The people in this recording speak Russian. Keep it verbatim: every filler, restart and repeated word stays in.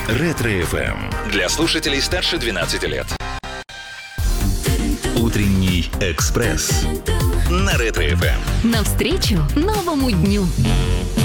Ретро-эф эм. Для слушателей старше двенадцати лет. Утренний экспресс на Ретро-эф эм. Навстречу новому дню.